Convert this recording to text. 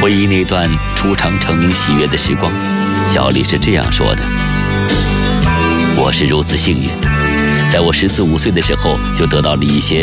回忆那段初尝成名喜悦的时光，小丽是这样说的：我是如此幸运，在我14、15岁的时候就得到了一些